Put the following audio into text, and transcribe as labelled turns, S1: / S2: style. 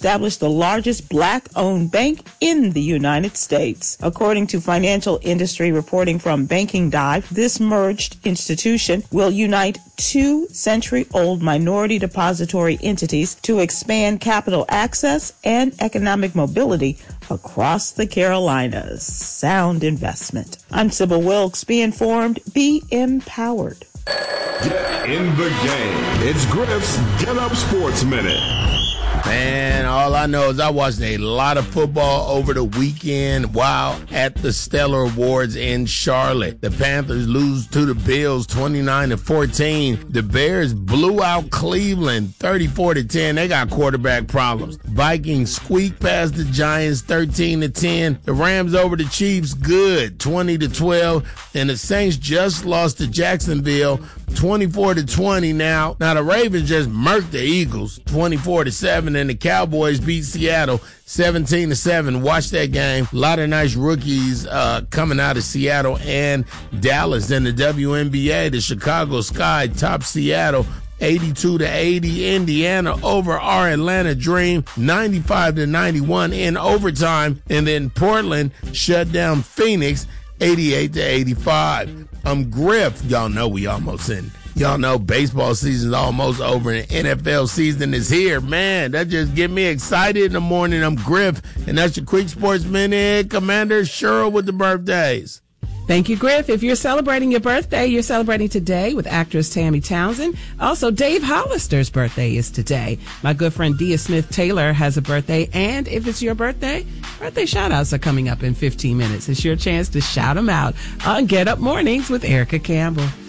S1: establish the largest black-owned bank in the United States. According to financial industry reporting from Banking Dive, this merged institution will unite two century-old minority depository entities to expand capital access and economic mobility across the Carolinas. Sound investment. I'm Sybil Wilkes. Be informed, be empowered.
S2: Get in the game. It's Griff's Get Up Sports Minute.
S3: Man, all I know is I watched a lot of football over the weekend while at the Stellar Awards in Charlotte. The Panthers lose to the Bills 29-14. The Bears blew out Cleveland 34-10. They got quarterback problems. Vikings squeak past the Giants 13-10. The Rams over the Chiefs good 20-12. And the Saints just lost to Jacksonville 24-20 now. Now the Ravens just murked the Eagles 24-7, and the Cowboys beat Seattle 17-7. Watch that game. A lot of nice rookies coming out of Seattle and Dallas. In the WNBA, the Chicago Sky topped Seattle 82-80. Indiana over our Atlanta Dream 95-91 in overtime. And then Portland shut down Phoenix 88-85. I'm Griff. Y'all know we almost in. Y'all know baseball season's almost over and NFL season is here. Man, that just get me excited in the morning. I'm Griff, and that's your Quick Sports Minute. Commander Cheryl with the birthdays.
S4: Thank you, Griff. If you're celebrating your birthday, you're celebrating today with actress Tammy Townsend. Also, Dave Hollister's birthday is today. My good friend Dia Smith-Taylor has a birthday. And if it's your birthday shout-outs are coming up in 15 minutes. It's your chance to shout them out on Get Up Mornings with Erica Campbell.